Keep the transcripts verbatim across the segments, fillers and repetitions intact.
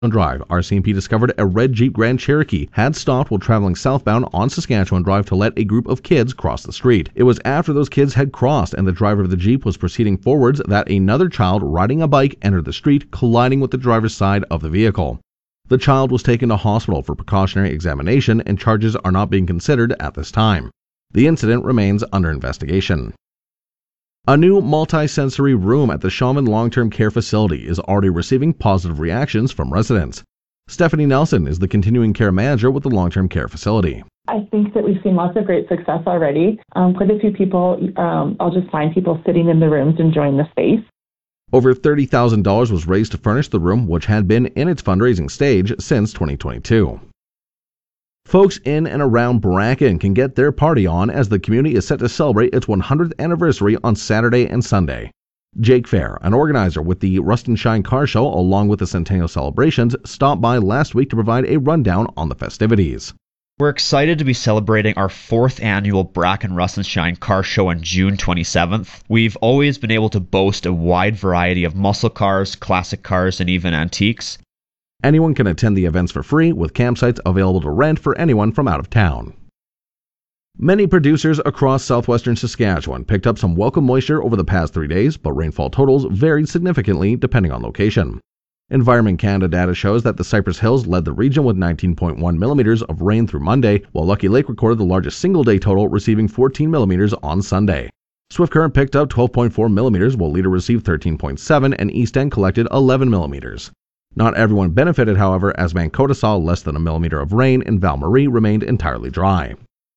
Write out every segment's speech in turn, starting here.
Drive, R C M P discovered a red Jeep Grand Cherokee had stopped while traveling southbound on Saskatchewan Drive to let a group of kids cross the street. It was after those kids had crossed and the driver of the Jeep was proceeding forwards that another child riding a bike entered the street, colliding with the driver's side of the vehicle. The child was taken to hospital for precautionary examination and charges are not being considered at this time. The incident remains under investigation. A new multi-sensory room at the Shaman Long-Term Care Facility is already receiving positive reactions from residents. Stephanie Nelson is the continuing care manager with the long-term care facility. I think that we've seen lots of great success already. Um, quite a few people, um, I'll just find people sitting in the rooms enjoying the space. Over thirty thousand dollars was raised to furnish the room, which had been in its fundraising stage since twenty twenty-two. Folks in and around Bracken can get their party on as the community is set to celebrate its one hundredth anniversary on Saturday and Sunday. Jake Fair, an organizer with the Rust and Shine Car Show along with the Centennial celebrations, stopped by last week to provide a rundown on the festivities. We're excited to be celebrating our fourth annual Bracken Rust and Shine Car Show on June twenty-seventh. We've always been able to boast a wide variety of muscle cars, classic cars, and even antiques. Anyone can attend the events for free, with campsites available to rent for anyone from out of town. Many producers across southwestern Saskatchewan picked up some welcome moisture over the past three days, but rainfall totals varied significantly depending on location. Environment Canada data shows that the Cypress Hills led the region with nineteen point one millimeters of rain through Monday, while Lucky Lake recorded the largest single-day total, receiving fourteen millimeters on Sunday. Swift Current picked up twelve point four millimeters, while Leader received thirteen point seven, and East End collected eleven millimeters. Not everyone benefited, however, as Mancota saw less than a millimeter of rain and Val-Marie remained entirely dry.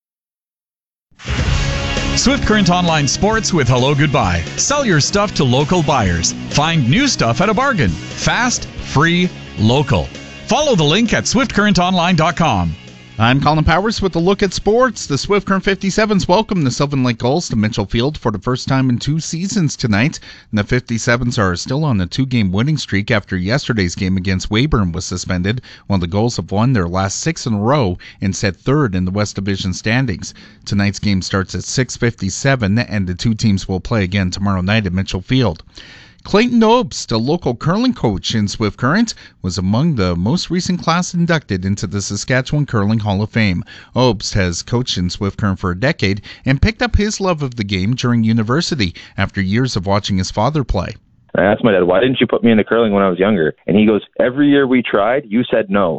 Swift Current Online Sports with Hello Goodbye. Sell your stuff to local buyers. Find new stuff at a bargain. Fast, free, local. Follow the link at swift current online dot com. I'm Colin Powers with a look at sports. The Swift Current fifty-sevens welcome the Sylvan Lake Gulls to Mitchell Field for the first time in two seasons tonight. And the fifty-sevens are still on a two-game winning streak after yesterday's game against Weyburn was suspended, while the Gulls have won their last six in a row and set third in the West Division standings. Tonight's game starts at six fifty-seven, and the two teams will play again tomorrow night at Mitchell Field. Clayton Obst, a local curling coach in Swift Current, was among the most recent class inducted into the Saskatchewan Curling Hall of Fame. Obst has coached in Swift Current for a decade and picked up his love of the game during university after years of watching his father play. I asked my dad, why didn't you put me into curling when I was younger? And he goes, every year we tried, you said no.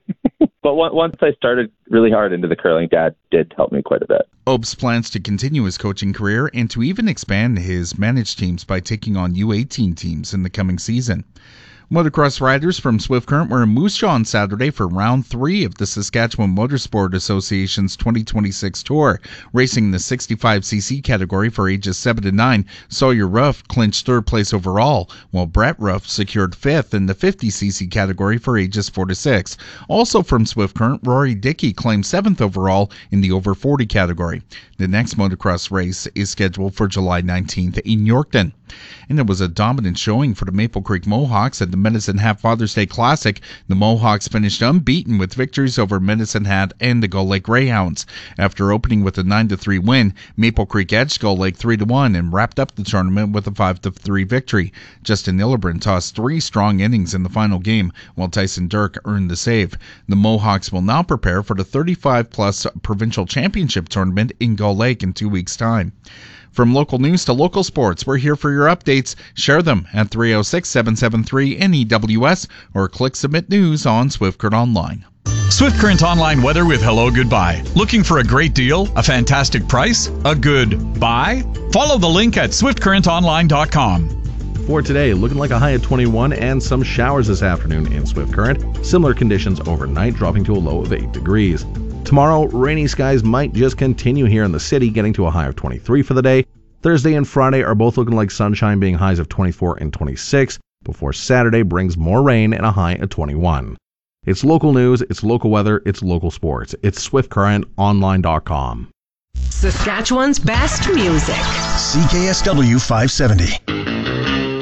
But once I started really hard into the curling, Dad did help me quite a bit. Obst plans to continue his coaching career and to even expand his managed teams by taking on U eighteen teams in the coming season. Motocross riders from Swift Current were in Moose Jaw on Saturday for round three of the Saskatchewan Motorsport Association's twenty twenty-six Tour. Racing in the sixty-five c c category for ages seven to nine, Sawyer Ruff clinched third place overall, while Brett Ruff secured fifth in the fifty c c category for ages four to six. Also from Swift Current, Rory Dickey claimed seventh overall in the over forty category. The next motocross race is scheduled for July nineteenth in Yorkton. And it was a dominant showing for the Maple Creek Mohawks at the Medicine Hat Father's Day Classic. The Mohawks finished unbeaten with victories over Medicine Hat and the Gull Lake Greyhounds. After opening with a nine to three win, Maple Creek edged Gull Lake three to one and wrapped up the tournament with a five to three victory. Justin Illebrand tossed three strong innings in the final game, while Tyson Dirk earned the save. The Mohawks will now prepare for the thirty-five plus Provincial Championship Tournament in Gull Lake in two weeks' time. From local news to local sports, we're here for your updates. Share them at three oh six, seven seven three, N E W S or click Submit News on Swift Current Online. Swift Current Online weather with Hello Goodbye. Looking for a great deal, a fantastic price, a good buy? Follow the link at swift current online dot com. For today, looking like a high of twenty-one and some showers this afternoon in Swift Current. Similar conditions overnight, dropping to a low of eight degrees. Tomorrow, rainy skies might just continue here in the city, getting to a high of twenty-three for the day. Thursday and Friday are both looking like sunshine, being highs of twenty-four and twenty-six, before Saturday brings more rain and a high of twenty-one. It's local news, it's local weather, it's local sports. It's swift current online dot com. Saskatchewan's best music. C K S W five seventy.